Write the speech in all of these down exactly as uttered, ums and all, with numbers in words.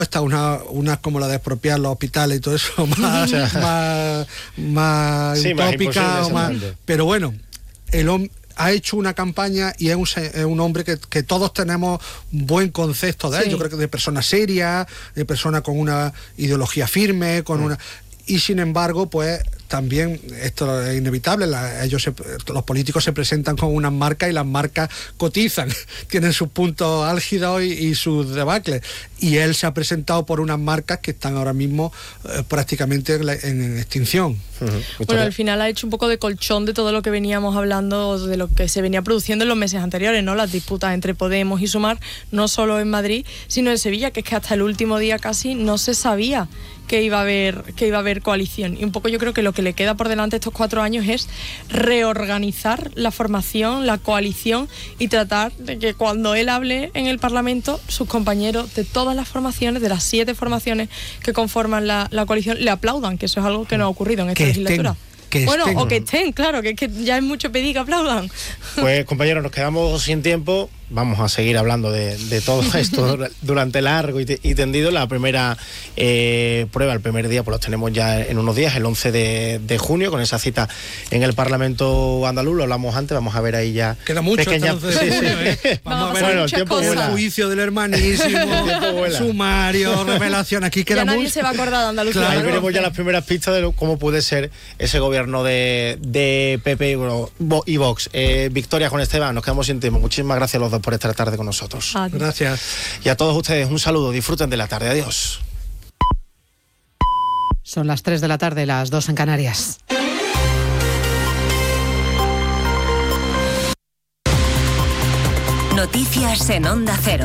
Está una, una como la de expropiar los hospitales y todo eso, más, más, más sí, utópica, más más, pero bueno, el hombre ha hecho una campaña y es un, es un hombre que, que todos tenemos buen concepto de él, sí. Yo creo que de persona seria, de persona con una ideología firme, con sí. una... Y sin embargo, pues también esto es inevitable, la, ellos se, los políticos se presentan con unas marcas y las marcas cotizan, tienen sus puntos álgidos y, y sus debacles, y él se ha presentado por unas marcas que están ahora mismo eh, prácticamente en, en extinción. Uh-huh. Bueno, al final ha hecho un poco de colchón de todo lo que veníamos hablando, de lo que se venía produciendo en los meses anteriores, ¿no? Las disputas entre Podemos y Sumar, no solo en Madrid, sino en Sevilla, que es que hasta el último día casi no se sabía que iba a haber que iba a haber coalición. Y un poco yo creo que lo que le queda por delante estos cuatro años es reorganizar la formación, la coalición, y tratar de que cuando él hable en el Parlamento, sus compañeros de todas las formaciones, de las siete formaciones que conforman la, la coalición, le aplaudan, que eso es algo que no ha ocurrido en esta legislatura. Que bueno, estén. o que estén, claro, que es que ya es mucho pedir que aplaudan. Pues compañeros, nos quedamos sin tiempo. Vamos a seguir hablando de, de todo esto durante largo y, te, y tendido. La primera eh, prueba, el primer día, pues los tenemos ya en unos días, el once de junio, con esa cita en el Parlamento andaluz. Lo hablamos antes, vamos a ver ahí ya. Queda mucho pequeña... hasta el once de junio, ¿eh? Vamos, vamos a ver bueno, el tiempo el juicio del hermanísimo, sumario, revelación. Aquí queda ya nadie mucho. se va a acordar de Andalucía. Claro, ahí veremos ya las primeras pistas de lo, cómo puede ser ese gobierno de, de P P y Vox. Eh, Victoria, Juan Esteban, nos quedamos sin tiempo. Muchísimas gracias a los dos por esta tarde con nosotros. Adiós. Gracias. Y a todos ustedes un saludo, disfruten de la tarde, adiós. Son las tres de la tarde, las dos en Canarias. Noticias en Onda Cero.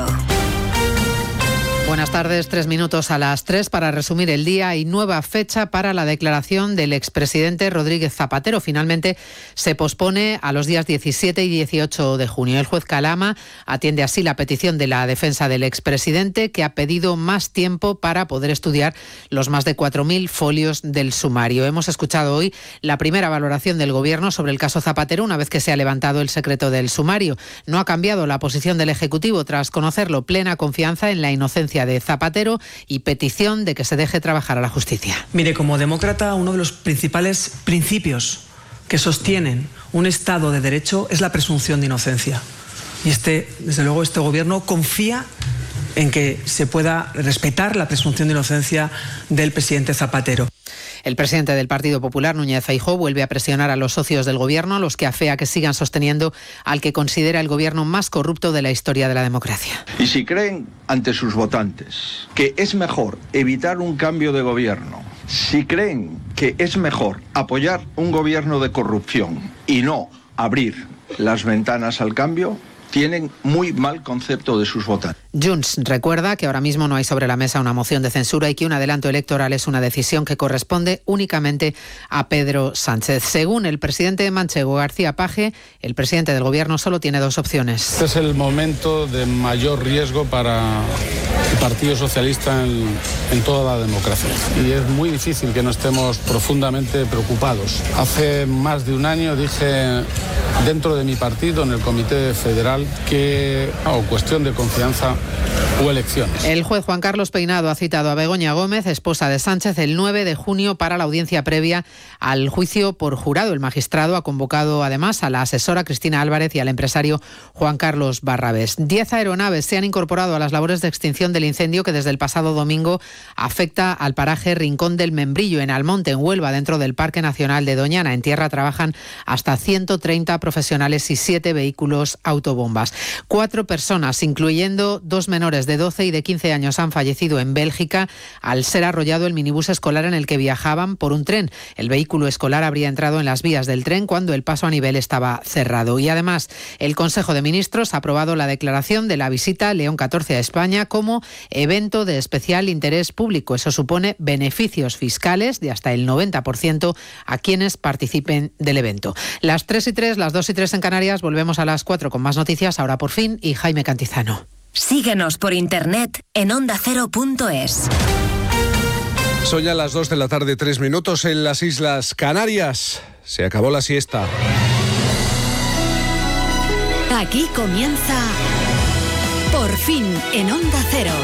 Buenas tardes, tres minutos a las tres para resumir el día y nueva fecha para la declaración del expresidente Rodríguez Zapatero. Finalmente se pospone a los días diecisiete y dieciocho de junio. El juez Calama atiende así la petición de la defensa del expresidente, que ha pedido más tiempo para poder estudiar los más de cuatro mil folios del sumario. Hemos escuchado hoy la primera valoración del Gobierno sobre el caso Zapatero una vez que se ha levantado el secreto del sumario. No ha cambiado la posición del Ejecutivo tras conocerlo, plena confianza en la inocencia de Zapatero y petición de que se deje trabajar a la justicia. Mire, como demócrata, uno de los principales principios que sostienen un Estado de Derecho es la presunción de inocencia. Y este, desde luego, este Gobierno confía en que se pueda respetar la presunción de inocencia del presidente Zapatero. El presidente del Partido Popular, Núñez Feijóo, vuelve a presionar a los socios del Gobierno, a los que afea que sigan sosteniendo al que considera el Gobierno más corrupto de la historia de la democracia. Y si creen ante sus votantes que es mejor evitar un cambio de gobierno, si creen que es mejor apoyar un gobierno de corrupción y no abrir las ventanas al cambio, tienen muy mal concepto de sus votantes. Junts recuerda que ahora mismo no hay sobre la mesa una moción de censura y que un adelanto electoral es una decisión que corresponde únicamente a Pedro Sánchez. Según el presidente manchego, García Page, el presidente del Gobierno solo tiene dos opciones. Este es el momento de mayor riesgo para el Partido Socialista en, en toda la democracia. Y es muy difícil que no estemos profundamente preocupados. Hace más de un año dije dentro de mi partido, en el Comité Federal, que o oh, cuestión de confianza o elecciones. El juez Juan Carlos Peinado ha citado a Begoña Gómez, esposa de Sánchez, el nueve de junio para la audiencia previa al juicio por jurado. El magistrado ha convocado además a la asesora Cristina Álvarez y al empresario Juan Carlos Barrabés. Diez aeronaves se han incorporado a las labores de extinción del incendio que desde el pasado domingo afecta al paraje Rincón del Membrillo, en Almonte, en Huelva, dentro del Parque Nacional de Doñana. En tierra trabajan hasta ciento treinta profesionales y siete vehículos autobombas. Cuatro personas, incluyendo dos menores de doce y de quince años, han fallecido en Bélgica al ser arrollado el minibús escolar en el que viajaban por un tren. El vehículo escolar habría entrado en las vías del tren cuando el paso a nivel estaba cerrado. Y además, el Consejo de Ministros ha aprobado la declaración de la visita León catorce a España como evento de especial interés público. Eso supone beneficios fiscales de hasta el noventa por ciento a quienes participen del evento. Las tres y tres, las dos y tres en Canarias, volvemos a las cuatro con más noticias, ahora por fin, y Jaime Cantizano. Síguenos por internet en onda cero punto es. Son ya las dos de la tarde, tres minutos en las Islas Canarias. Se acabó la siesta. Aquí comienza Por fin en Onda Cero.